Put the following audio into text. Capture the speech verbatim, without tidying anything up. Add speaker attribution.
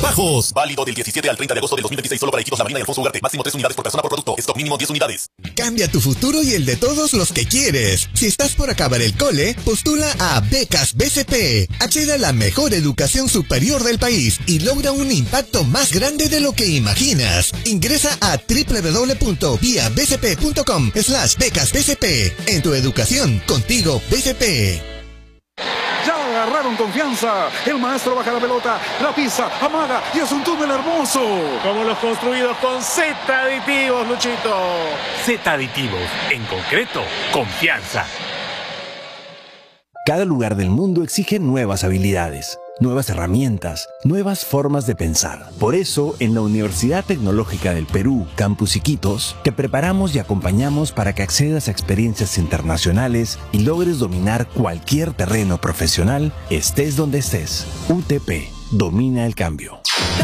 Speaker 1: bajos. Válido del diecisiete al treinta de agosto del dos mil veintiséis solo para equipos La Marina y Alfonso Ugarte. Máximo tres unidades por persona por producto. Stock mínimo diez unidades.
Speaker 2: Cambia tu futuro y el de todos los que quieres. Si estás por acabar el cole, postula a Becas B C P. Acceda a la mejor educación superior del país y logra un impacto más grande de lo que imaginas. Ingresa a doble u doble u doble u punto vía b c p punto com slash becas b c p. En tu educación, contigo B C P.
Speaker 3: Ya agarraron confianza. El maestro baja la pelota, la pisa, amaga y es un túnel hermoso.
Speaker 4: Como los construidos con Z aditivos, Luchito.
Speaker 5: Z aditivos, en concreto, confianza.
Speaker 6: Cada lugar del mundo exige nuevas habilidades, nuevas herramientas, nuevas formas de pensar. Por eso, en la Universidad Tecnológica del Perú, Campus Iquitos, te preparamos y acompañamos para que accedas a experiencias internacionales y logres dominar cualquier terreno profesional, estés donde estés. U T P, domina el cambio.